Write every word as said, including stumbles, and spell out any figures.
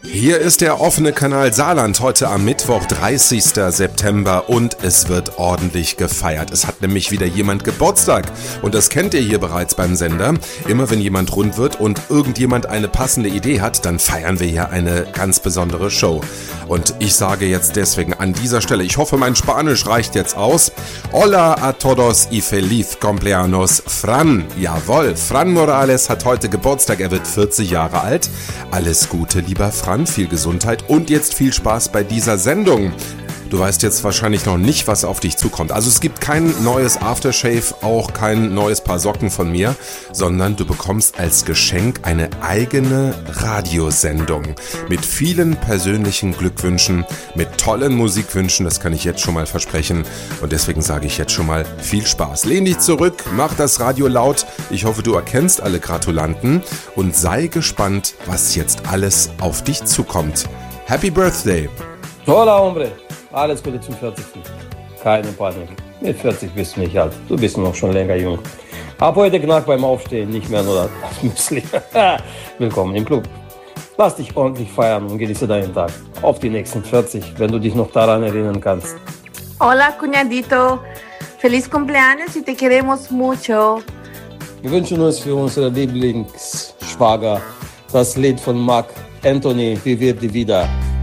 Hier ist der offene Kanal Saarland heute am Mittwoch, dreißigsten September und es wird ordentlich gefeiert. Es hat nämlich wieder jemand Geburtstag und das kennt ihr hier bereits beim Sender. Immer wenn jemand rund wird und irgendjemand eine passende Idee hat, dann feiern wir hier eine ganz besondere Show. Und ich sage jetzt deswegen an dieser Stelle, ich hoffe mein Spanisch reicht jetzt aus. Hola a todos y feliz cumpleaños Fran. Jawohl, Fran Morales hat heute Geburtstag, er wird vierzig Jahre alt. Alles Gute, lieber Fran, viel Gesundheit und jetzt viel Spaß bei dieser Sendung. Du weißt jetzt wahrscheinlich noch nicht, was auf dich zukommt. Also es gibt kein neues Aftershave, auch kein neues Paar Socken von mir, sondern du bekommst als Geschenk eine eigene Radiosendung mit vielen persönlichen Glückwünschen, mit tollen Musikwünschen, das kann ich jetzt schon mal versprechen. Und deswegen sage ich jetzt schon mal viel Spaß. Lehn dich zurück, mach das Radio laut. Ich hoffe, du erkennst alle Gratulanten und sei gespannt, was jetzt alles auf dich zukommt. Happy Birthday! Hola, hombre! Alles Gute zum vierzigsten Keine Panik. Mit vierzig bist du nicht alt. Du bist noch schon länger jung. Ab heute knackt beim Aufstehen nicht mehr nur das Müsli. Willkommen im Club. Lass dich ordentlich feiern und genieße deinen Tag. Auf die nächsten vierzig, wenn du dich noch daran erinnern kannst. Hola, cuñadito. Feliz cumpleaños y te queremos mucho. Wir wünschen uns für unsere Lieblingsschwager das Lied von Marc Anthony, Vivir die Vida.